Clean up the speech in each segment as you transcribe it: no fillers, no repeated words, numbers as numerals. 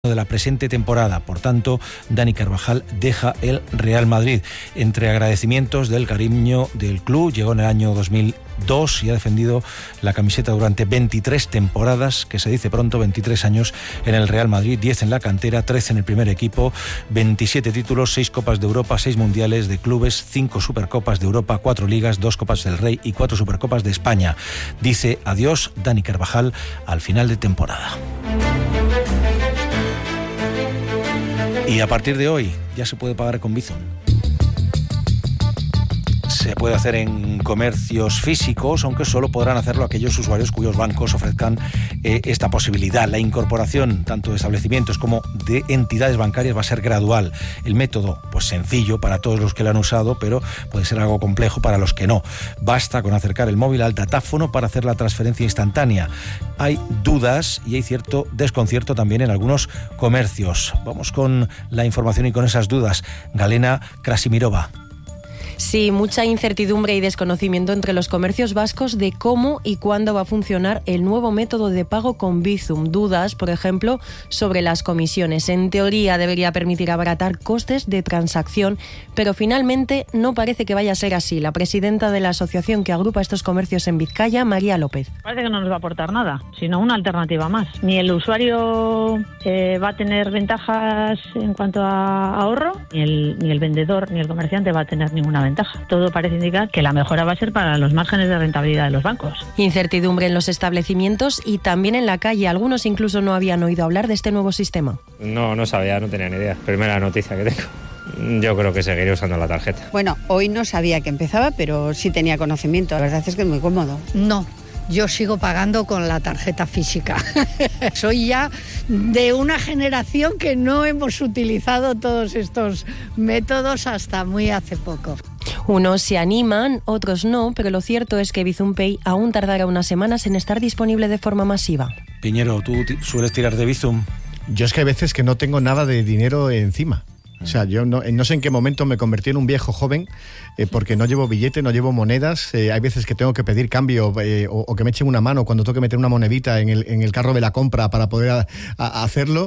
de la presente temporada. Por tanto, Dani Carvajal deja el Real Madrid. Entre agradecimientos del cariño del club, llegó en el año 2002 y ha defendido la camiseta durante 23 temporadas, que se dice pronto, 23 años en el Real Madrid, 10 en la cantera, 13 en el primer equipo, 27 títulos, 6 Copas de Europa, 6 Mundiales de Clubes, 5 Supercopas de Europa, 4 Ligas, 2 Copas del Rey y 4 Supercopas de España. Dice adiós Dani Carvajal al final de temporada. Y a partir de hoy ya se puede pagar con Bizum. Se puede hacer en comercios físicos, aunque solo podrán hacerlo aquellos usuarios cuyos bancos ofrezcan esta posibilidad. La incorporación tanto de establecimientos como de entidades bancarias va a ser gradual. El método, pues sencillo para todos los que lo han usado, pero puede ser algo complejo para los que no. Basta con acercar el móvil al datáfono para hacer la transferencia instantánea. Hay dudas y hay cierto desconcierto también en algunos comercios. Vamos con la información y con esas dudas. Galena Krasimirova. Sí, mucha incertidumbre y desconocimiento entre los comercios vascos de cómo y cuándo va a funcionar el nuevo método de pago con Bizum. Dudas, por ejemplo, sobre las comisiones. En teoría debería permitir abaratar costes de transacción, pero finalmente no parece que vaya a ser así. La presidenta de la asociación que agrupa estos comercios en Vizcaya, María López. Parece que no nos va a aportar nada, sino una alternativa más. Ni el usuario va a tener ventajas en cuanto a ahorro, ni el vendedor ni el comerciante va a tener ninguna ventaja. Todo parece indicar que la mejora va a ser para los márgenes de rentabilidad de los bancos. Incertidumbre en los establecimientos y también en la calle. Algunos incluso no habían oído hablar de este nuevo sistema. No sabía, no tenía ni idea. Primera noticia que tengo. Yo creo que seguiré usando la tarjeta. Bueno, hoy no sabía que empezaba, pero sí tenía conocimiento. La verdad es que es muy cómodo. No. Yo sigo pagando con la tarjeta física. Soy ya de una generación que no hemos utilizado todos estos métodos hasta muy hace poco. Unos se animan, otros no, pero lo cierto es que Bizum Pay aún tardará unas semanas en estar disponible de forma masiva. Piñero, ¿tú sueles tirar de Bizum? Yo es que hay veces que no tengo nada de dinero encima. O sea, yo no sé en qué momento me convertí en un viejo joven porque no llevo billete, no llevo monedas. Hay veces que tengo que pedir cambio o que me echen una mano cuando tengo que meter una monedita en el carro de la compra para poder hacerlo.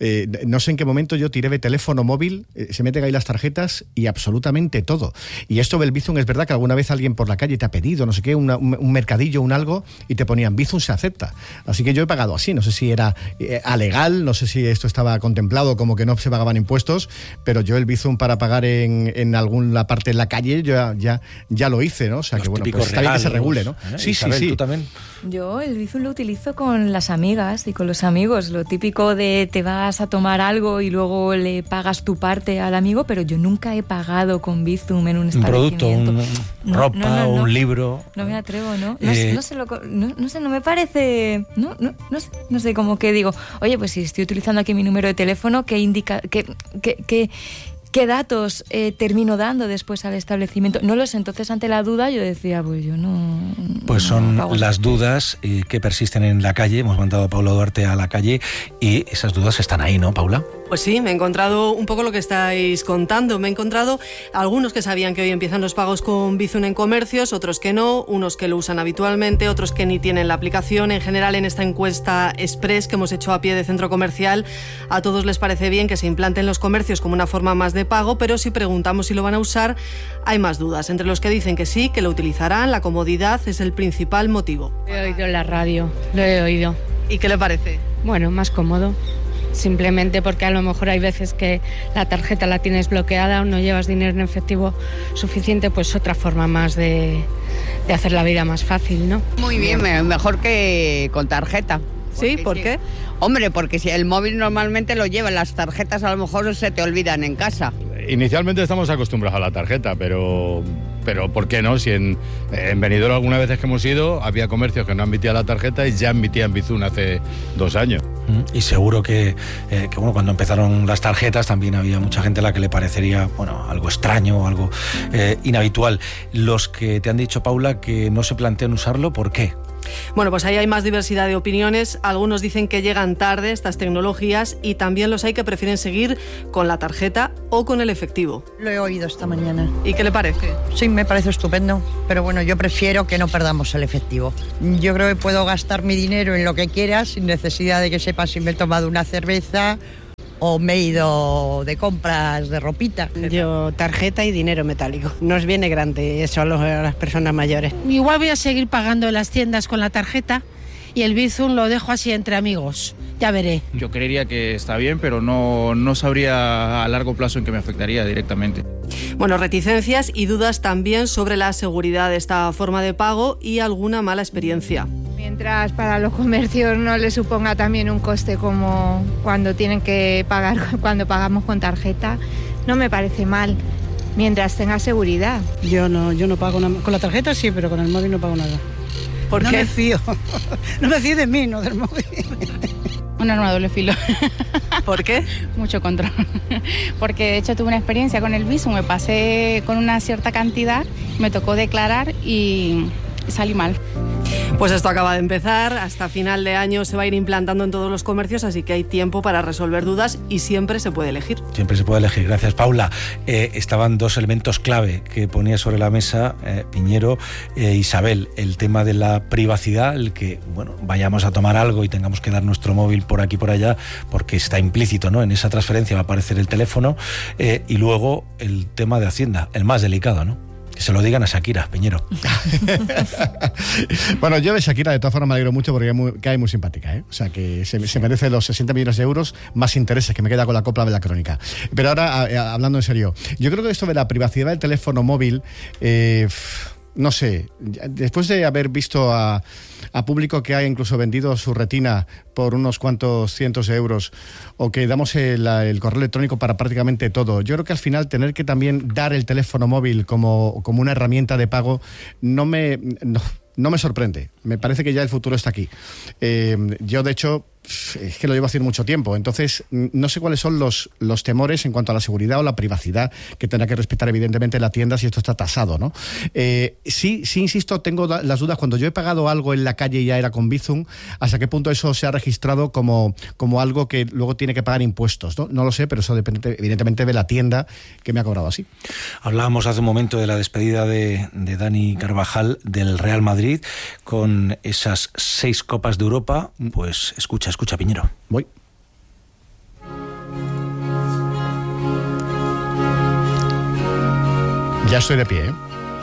No sé en qué momento yo tiré de teléfono móvil, se meten ahí las tarjetas y absolutamente todo. Y esto del Bizum es verdad que alguna vez alguien por la calle te ha pedido, no sé qué, un mercadillo, un algo, y te ponían Bizum se acepta. Así que yo he pagado así. No sé si era alegal, no sé si esto estaba contemplado como que no se pagaban impuestos, pero yo el Bizum para pagar en alguna parte en la calle yo ya lo hice, ¿no? O sea, los que bueno, pues está bien que se regule, ¿no? Sí, Isabel, sí. ¿Tú también? Yo el Bizum lo utilizo con las amigas y con los amigos. Lo típico de te vas a tomar algo y luego le pagas tu parte al amigo, pero yo nunca he pagado con Bizum en un establecimiento. Un producto, ropa, un libro. No me atrevo, ¿no? No sé, no me parece... No sé, como que digo, oye, pues si estoy utilizando aquí mi número de teléfono, ¿qué indica... ¿Qué datos termino dando después al establecimiento? No lo sé, entonces ante la duda yo decía, pues yo no... Pues son las dudas que persisten en la calle. Hemos mandado a Paula Duarte a la calle y esas dudas están ahí, ¿no, Paula? Pues sí, me he encontrado un poco lo que estáis contando. Me he encontrado algunos que sabían que hoy empiezan los pagos con Bizum en comercios, otros que no, unos que lo usan habitualmente, otros que ni tienen la aplicación. En general, en esta encuesta express que hemos hecho a pie de centro comercial, a todos les parece bien que se implante en los comercios como una forma más de pago, pero si preguntamos si lo van a usar, hay más dudas. Entre los que dicen que sí, que lo utilizarán, la comodidad es el principal motivo. He oído en la radio, lo he oído. ¿Y qué le parece? Bueno, más cómodo. Simplemente porque a lo mejor hay veces que la tarjeta la tienes bloqueada o no llevas dinero en efectivo suficiente, pues otra forma más de hacer la vida más fácil, ¿no? Muy bien, mejor que con tarjeta. ¿Sí? ¿Por qué? Hombre, porque si el móvil normalmente lo lleva, las tarjetas a lo mejor se te olvidan en casa. Inicialmente estamos acostumbrados a la tarjeta, pero ¿por qué no? Si en Benidorm algunas veces que hemos ido había comercios que no admitían la tarjeta y ya admitían Bizum hace 2 años. Y seguro que cuando empezaron las tarjetas también había mucha gente a la que le parecería algo extraño o algo inhabitual. Los que te han dicho, Paula, que no se plantean usarlo, ¿por qué? Bueno, pues ahí hay más diversidad de opiniones. Algunos dicen que llegan tarde estas tecnologías y también los hay que prefieren seguir con la tarjeta o con el efectivo. Lo he oído esta mañana. ¿Y qué le parece? Sí, me parece estupendo, pero bueno, yo prefiero que no perdamos el efectivo. Yo creo que puedo gastar mi dinero en lo que quiera sin necesidad de que sepa si me he tomado una cerveza o me he ido de compras de ropita. Yo tarjeta y dinero metálico. Nos viene grande eso a las personas mayores. Igual voy a seguir pagando en las tiendas con la tarjeta y el Bizum lo dejo así entre amigos. Ya veré. Yo creería que está bien, pero no sabría a largo plazo en qué me afectaría directamente. Bueno, reticencias y dudas también sobre la seguridad de esta forma de pago y alguna mala experiencia. Mientras para los comercios no les suponga también un coste como cuando tienen que pagar, cuando pagamos con tarjeta, no me parece mal, mientras tenga seguridad. Yo no pago nada. Con la tarjeta sí, pero con el móvil no pago nada. ¿Por qué? No me fío. No me fío de mí, no del móvil. Un arma de doble filo. ¿Por qué? Mucho control. Porque de hecho tuve una experiencia con el Bizum, me pasé con una cierta cantidad, me tocó declarar y salí mal. Pues esto acaba de empezar, hasta final de año se va a ir implantando en todos los comercios, así que hay tiempo para resolver dudas y siempre se puede elegir. Siempre se puede elegir, gracias Paula. Estaban dos elementos clave que ponía sobre la mesa Piñero e Isabel, el tema de la privacidad, el que vayamos a tomar algo y tengamos que dar nuestro móvil por aquí por allá, porque está implícito, ¿no? En esa transferencia va a aparecer el teléfono, y luego el tema de Hacienda, el más delicado, ¿no? Que se lo digan a Shakira, Piñero. Bueno, yo de Shakira de todas formas me alegro mucho porque cae muy simpática, ¿eh? O sea, que se merece los 60 millones de euros más intereses, que me queda con la copla de la crónica. Pero ahora, hablando en serio, yo creo que esto de la privacidad del teléfono móvil, no sé, después de haber visto a público que ha incluso vendido su retina por unos cuantos cientos de euros, o que damos el correo electrónico para prácticamente todo, yo creo que al final tener que también dar el teléfono móvil como una herramienta de pago no me sorprende. Me parece que ya el futuro está aquí. Yo, de hecho, es que lo llevo haciendo mucho tiempo, entonces no sé cuáles son los temores en cuanto a la seguridad o la privacidad que tendrá que respetar evidentemente la tienda si esto está tasado, ¿no? Sí, insisto, tengo las dudas cuando yo he pagado algo en la calle y ya era con Bizum, hasta qué punto eso se ha registrado como algo que luego tiene que pagar impuestos, ¿no? No lo sé, pero eso depende evidentemente de la tienda que me ha cobrado así. Hablábamos hace un momento de la despedida de Dani Carvajal del Real Madrid con esas 6 Copas de Europa. Pues escucha, Piñero. Voy. Ya estoy de pie, ¿eh?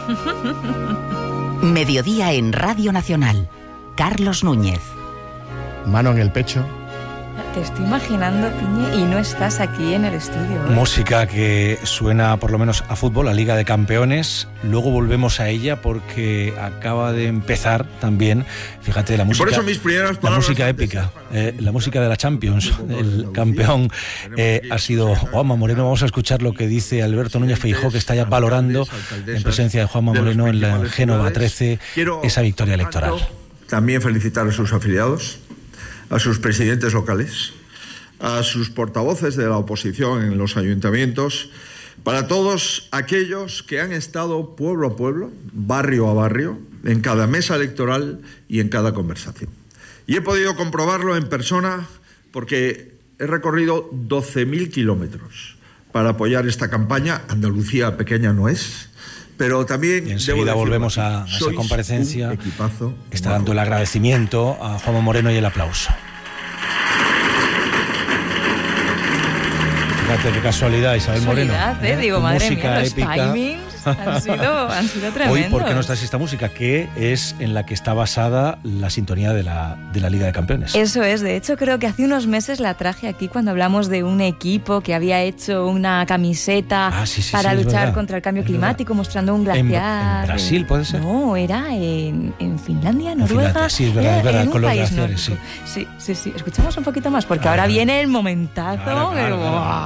Mediodía en Radio Nacional. Carlos Núñez. Mano en el pecho. Te estoy imaginando, Piñe, y no estás aquí en el estudio, ¿eh? Música que suena por lo menos a fútbol, a Liga de Campeones. Luego volvemos a ella porque acaba de empezar también, fíjate, la música, la música épica, la música de la Champions. El campeón ha sido Juanma Moreno. Vamos a escuchar lo que dice Alberto Núñez Feijóo, que está ya valorando en presencia de Juanma Moreno en la Génova 13 esa victoria electoral. También felicitar a sus afiliados, a sus presidentes locales, a sus portavoces de la oposición en los ayuntamientos, para todos aquellos que han estado pueblo a pueblo, barrio a barrio, en cada mesa electoral y en cada conversación. Y he podido comprobarlo en persona porque he recorrido 12.000 kilómetros para apoyar esta campaña. Andalucía pequeña no es, pero también... Y enseguida volvemos a esa comparecencia. Está dando el agradecimiento a Juanma Moreno y el aplauso. Fíjate qué casualidad, Isabel Moreno. Digo, madre mía, los épica. timings han sido tremendos. Hoy, ¿por qué no estás esta música? Que es en la que está basada la sintonía de la Liga de Campeones. Eso es, de hecho creo que hace unos meses la traje aquí cuando hablamos de un equipo que había hecho una camiseta para luchar contra el cambio climático, mostrando un glaciar. ¿En Brasil puede ser? No, era en Finlandia, Noruega. Finlandia, sí, es verdad, con los glaciares, sí. Sí. Escuchamos un poquito más porque ahora viene el momentazo.